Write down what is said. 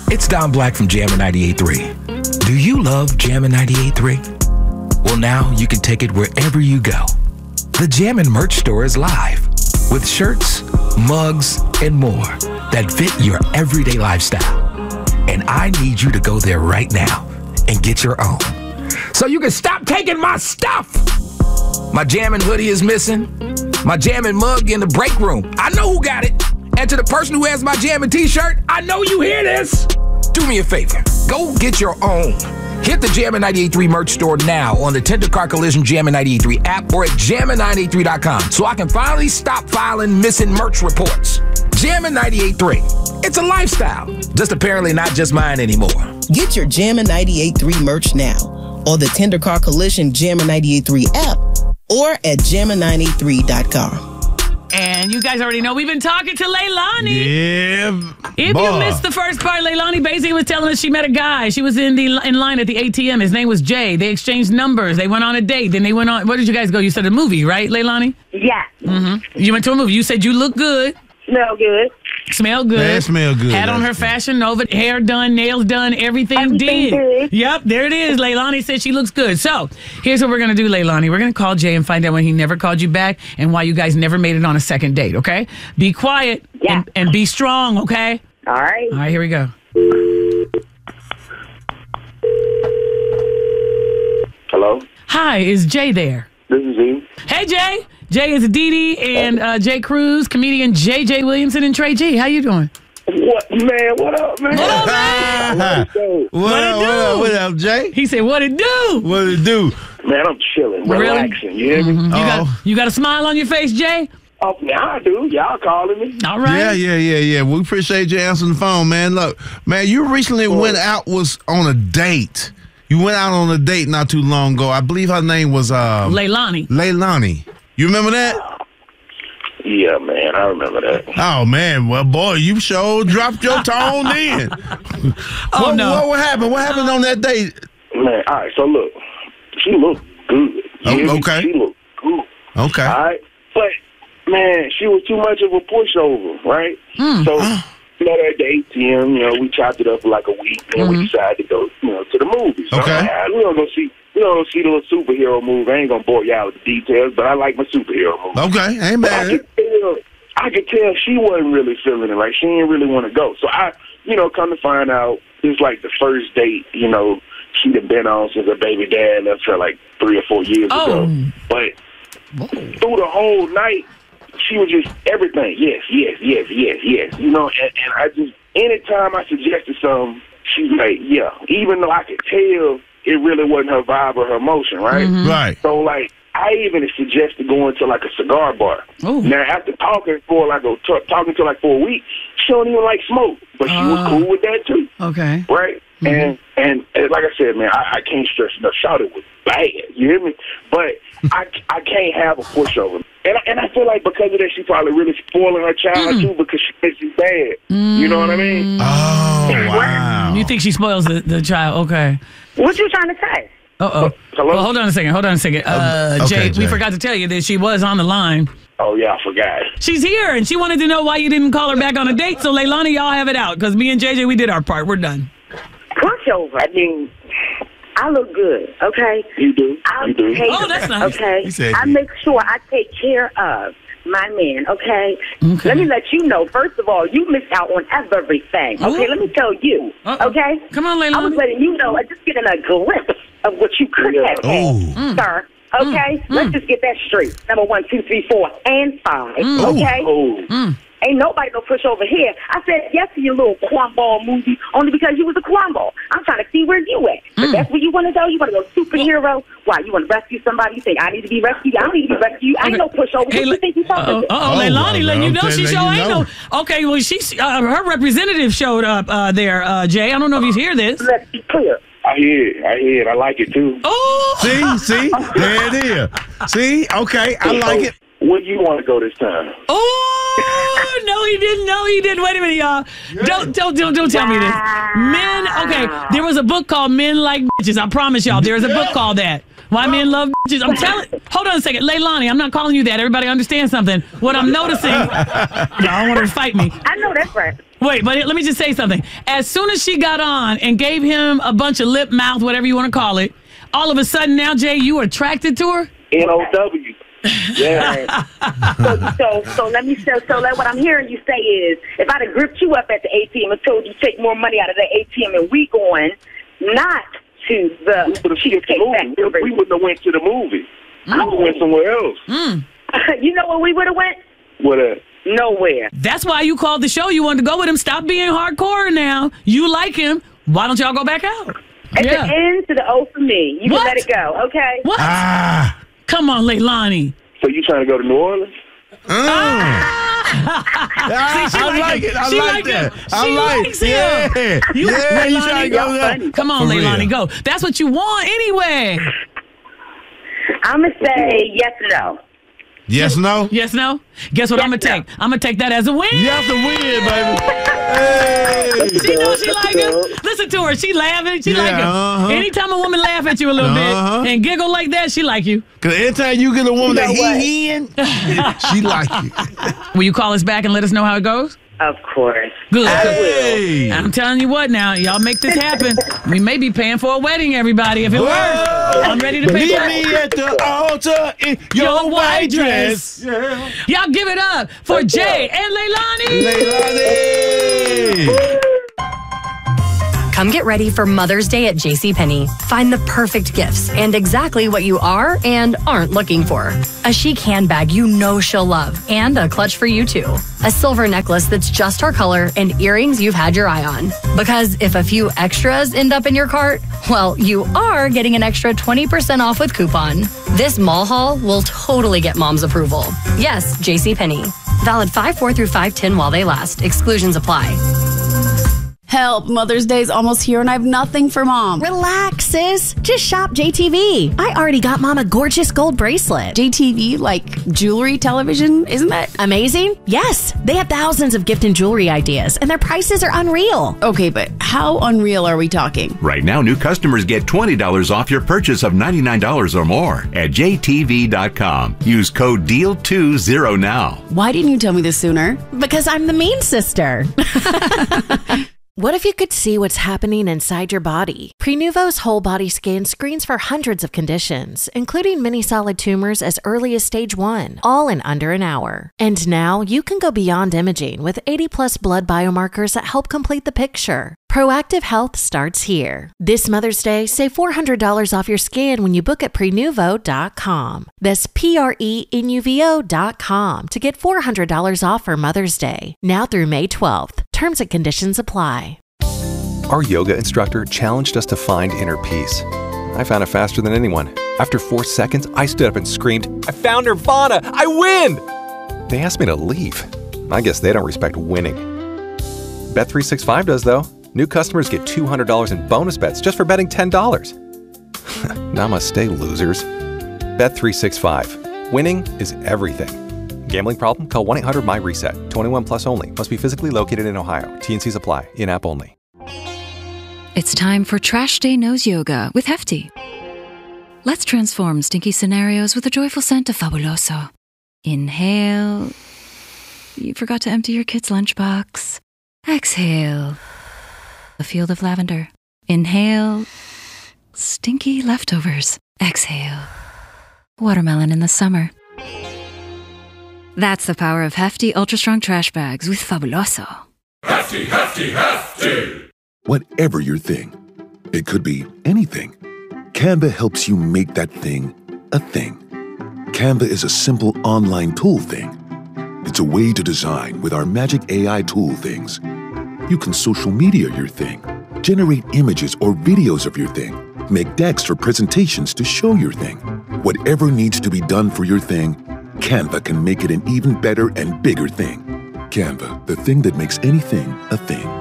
It's Don Black from Jammin' 98.3. Do you love Jammin' 98.3? Well, now you can take it wherever you go. The Jammin' merch store is live with shirts, mugs, and more that fit your everyday lifestyle. And I need you to go there right now and get your own, so you can stop taking my stuff. My Jammin' hoodie is missing. My Jammin' mug in the break room. I know who got it. And to the person who has my Jammin' t-shirt, I know you hear this. Do me a favor. Go get your own. Hit the Jammin' 98.3 merch store now on the Tender Car Collision Jammin' 98.3 app or at jammin983.com so I can finally stop filing missing merch reports. Jammin' 98.3. It's a lifestyle. Just apparently not just mine anymore. Get your Jammin' 98.3 merch now on the Tender Car Collision Jammin' 98.3 app or at jammin983.com. And you guys already know we've been talking to Leilani. Yeah. If you missed the first part, Leilani basically was telling us she met a guy. She was in line at the ATM. His name was Jay. They exchanged numbers. They went on a date. Then they went on. Where did you guys go? You said a movie, right, Leilani? Yeah. Mm-hmm. You went to a movie. You said you look good. Smell good. Smell good. Man, smell good. Had on her Fashion Nova, hair done, nails done, everything Everything did. good. Yep, there it is. Leilani said she looks good. So here's what we're going to do, Leilani. We're going to call Jay and find out when he never called you back and why you guys never made it on a second date, okay? Be quiet and be strong, okay? All right. All right, here we go. Hello? Hi, is Jay there? This is he. Hey, Jay. Jay is Dee and Jay Cruz, comedian J.J. Williamson, and Trey G. How you doing? What, man? What up, man? What up, man? What up, Jay? He said, what it do? What it do? Man, I'm chilling, Really? relaxing. You hear me? You got a smile on your face, Jay? Oh, yeah, I do. Y'all calling me? All right. Yeah. We appreciate you answering the phone, man. Look, man, you recently was on a date. You went out on a date not too long ago. I believe her name was Leilani. Leilani. You remember that? Yeah, man, I remember that. Oh, man. Well, boy, you sure dropped your tone then. No. What happened? What happened on that date? Man, all right, so look, she looked good. You hear me? Okay. She looked good. Okay. All right? But, man, she was too much of a pushover, right? So, met her at the ATM, we chopped it up for like a week, and we decided to go, to the movies. So, Okay. we don't go see the little superhero movie. I ain't gonna bore y'all with the details, but I like my superhero movie. Okay, ain't But bad. I could tell she wasn't really feeling it. Like, she didn't really want to go. So I, come to find out, it's like the first date, she'd have been on since her baby dad left her like 3 or 4 years ago. But through the whole night, she was just everything. Yes. And I just, anytime I suggested something, she's like, yeah. Even though I could tell it really wasn't her vibe or her emotion, right? Right. So, like, I even suggested going to, like, a cigar bar. Ooh. Now, after talking for, like, talking to, like, for a week, she don't even like smoke. But she was cool with that, too. Okay. Right? And like I said, man, I can't stress enough. Shawty was bad. You hear me? But I can't have a pushover. And I feel like because of that, she probably really spoiling her child, too, because she thinks she's bad. You know what I mean? Oh, wow. You think she spoils the child? Okay. What you trying to say? Uh-oh. Hello? Well, hold on a second. Okay, Jay, we Jay. forgot to tell you that she was on the line. Oh, yeah, I forgot. She's here, and she wanted to know why you didn't call her back on a date. So, Leilani, y'all have it out, because me and JJ, we did our part. We're done. Pushover. I mean, I look good, okay? You do. I'll You do. take Oh, that's nice. Okay? He said I you. make sure I take care of my man, okay? Okay. Let me let you know, first of all, you missed out on everything, okay? Ooh. Let me tell you, Uh-oh. okay? Come on, I was Leilani. letting you know, just getting a glimpse of what you could have had, sir. Okay? Let's just get that straight. Number 1, 2, 3, 4, and 5, okay? Oh. Ain't nobody no push over here. I said yes to your little cornball movie only because you was a cornball. I'm trying to see where you at. But that's where you want to go? You want to go superhero? Why, you want to rescue somebody? You think I need to be rescued? I don't need to be rescued. I ain't no pushover. Hey, What you think you talking to? Leilani letting you know I'm she letting sure you ain't know. no. Okay, well, she's her representative showed up there, Jay. I don't know if you hear this. Let's be clear. I hear it. I like it, too. Oh, See? There it is. See? Okay, I like it. Where you want to go this time? oh, no, he didn't. Wait a minute, y'all. Don't tell me this. Men, okay, there was a book called Men Like Bitches. I promise y'all, there's a book called that. Why men love bitches. I'm telling. Hold on a second, Leilani. I'm not calling you that. Everybody understand something. What I'm noticing. No, I don't want her to fight me. I know that's right. Wait, but let me just say something. As soon as she got on and gave him a bunch of lip mouth, whatever you want to call it, all of a sudden now, Jay, you attracted to her? N-O-W. Yeah. So what I'm hearing you say is, if I'd have gripped you up at the ATM and told you to take more money out of the ATM and we going not to the Cheesecake Factory, we wouldn't have went to the movie. We would have went somewhere else. You know where we would have went? What at? Nowhere. That's why you called the show. You wanted to go with him. Stop being hardcore now. You like him. Why don't y'all go back out? It's an N to the O for me. You can let it go, okay? What? Come on, Leilani. So you trying to go to New Orleans? See, she I like it. I She like that. him. I She like likes him. Yeah. You trying to go there. Come on, For Leilani, real. go. That's what you want anyway. I'm going to say yes or no. Yes, no? Yes, no? Guess what I'm going to take? I'm going to take that as a win. You have to win, baby. Hey. She knows she like him. Listen to her. She laughing. She like him. Uh-huh. Anytime a woman laugh at you a little bit and giggle like that, she like you. Because anytime you get a woman that what? he in, she like you. Will you call us back and let us know how it goes? Of course. Good. Hey. I'm telling you what now. Y'all make this happen. We may be paying for a wedding, everybody, if it works. I'm ready to pay Meet for me it. at the altar in your white dress. Yeah. Y'all give it up for Jay and Leilani. Leilani. Come get ready for Mother's Day at JCPenney. Find the perfect gifts and exactly what you are and aren't looking for. A chic handbag you know she'll love and a clutch for you too. A silver necklace that's just her color and earrings you've had your eye on. Because if a few extras end up in your cart, well, you are getting an extra 20% off with coupon. This mall haul will totally get mom's approval. Yes, JCPenney. Valid 5/4 through 5/10 while they last. Exclusions apply. Help, Mother's Day's almost here and I have nothing for Mom. Relax, sis. Just shop JTV. I already got Mom a gorgeous gold bracelet. JTV, like jewelry, television, isn't that Amazing? Yes. They have thousands of gift and jewelry ideas, and their prices are unreal. Okay, but how unreal are we talking? Right now, new customers get $20 off your purchase of $99 or more at jtv.com. Use code DEAL20 now. Why didn't you tell me this sooner? Because I'm the mean sister. What if you could see what's happening inside your body? Prenuvo's whole body scan screens for hundreds of conditions, including many solid tumors as early as stage 1, all in under an hour. And now you can go beyond imaging with 80+ blood biomarkers that help complete the picture. Proactive health starts here. This Mother's Day, save $400 off your scan when you book at Prenuvo.com. That's Prenuvo.com to get $400 off for Mother's Day. Now through May 12th. Terms and conditions apply. Our yoga instructor challenged us to find inner peace. I found it faster than anyone. After 4 seconds, I stood up and screamed, "I found Nirvana! I win!" They asked me to leave. I guess they don't respect winning. Bet365 does, though. New customers get $200 in bonus bets just for betting $10. Namaste, losers. Bet365. Winning is everything. Gambling problem? Call 1-800-MY-RESET. 21 plus only. Must be physically located in Ohio. T&Cs apply. In-app only. It's time for Trash Day Nose Yoga with Hefty. Let's transform stinky scenarios with the joyful scent of Fabuloso. Inhale. You forgot to empty your kid's lunchbox. Exhale. A field of lavender. Inhale. Stinky leftovers. Exhale. Watermelon in the summer. That's the power of Hefty Ultra Strong Trash Bags with Fabuloso. Hefty, hefty, hefty! Whatever your thing, it could be anything. Canva helps you make that thing a thing. Canva is a simple online tool thing. It's a way to design with our magic AI tool things. You can social media your thing, generate images or videos of your thing, make decks for presentations to show your thing. Whatever needs to be done for your thing, Canva can make it an even better and bigger thing. Canva, the thing that makes anything a thing.